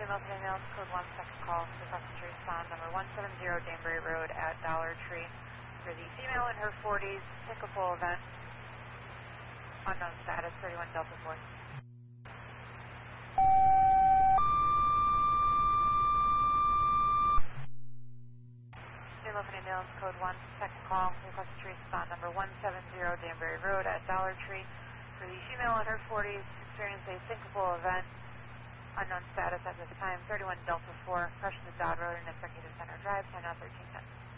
Female females, code 1, second call, request to respond, number 170 Danbury Road at Dollar Tree. For the female in her 40s, syncopal event, unknown status, 31 Delta 4. Female females, code 1, second call, request to respond, number 170 Danbury Road at Dollar Tree. For the female in her 40s, experienced a syncopal event, unknown status at this time, 31 Delta 4, Russian to Dodd Road and Executive Center Drive, 10 1310.